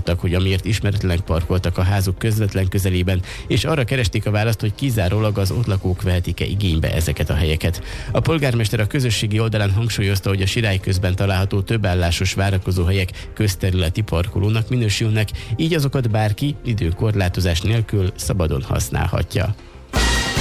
panaszkodtak, hogy amiért ismeretlenek parkoltak a házuk közvetlen közelében, és arra keresték a választ, hogy kizárólag az ott lakók vehetik-e igénybe ezeket a helyeket. A polgármester a közösségi oldalán hangsúlyozta, hogy a Sirály közben található többállásos várakozóhelyek közterületi parkolónak minősülnek, így azokat bárki időkorlátozás nélkül szabadon használhatja.